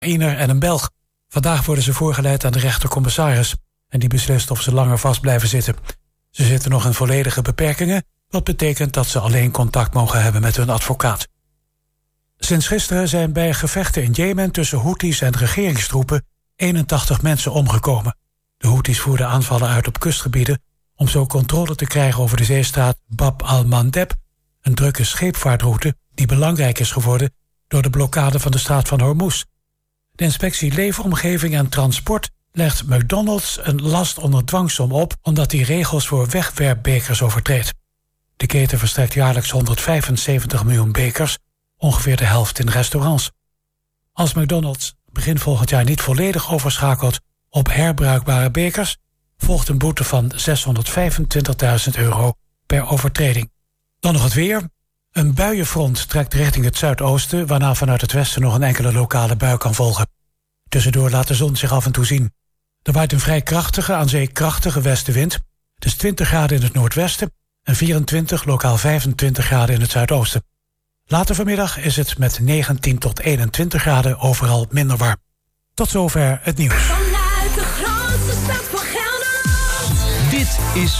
Oekraïner en een Belg. Vandaag worden ze voorgeleid aan de rechtercommissaris en die beslist of ze langer vast blijven zitten. Ze zitten nog in volledige beperkingen, wat betekent dat ze alleen contact mogen hebben met hun advocaat. Sinds gisteren zijn bij gevechten in Jemen tussen Houthis en regeringstroepen 81 mensen omgekomen. De Houthis voerden aanvallen uit op kustgebieden om zo controle te krijgen over de zeestraat Bab al-Mandeb, een drukke scheepvaartroute die belangrijk is geworden door de blokkade van de straat van Hormuz. De inspectie Leefomgeving en Transport legt McDonald's een last onder dwangsom op omdat hij regels voor wegwerpbekers overtreedt. De keten verstrekt jaarlijks 175 miljoen bekers, ongeveer de helft in restaurants. Als McDonald's begin volgend jaar niet volledig overschakelt op herbruikbare bekers, volgt een boete van €625.000 per overtreding. Dan nog het weer. Een buienfront trekt richting het zuidoosten, waarna vanuit het westen nog een enkele lokale bui kan volgen. Tussendoor laat de zon zich af en toe zien. Er waait een vrij krachtige, aan zee krachtige westenwind. Het is 20 graden in het noordwesten en 24, lokaal 25 graden in het zuidoosten. Later vanmiddag is het met 19 tot 21 graden overal minder warm. Tot zover het nieuws. Vanuit de grootste stad van Gelderland. Dit is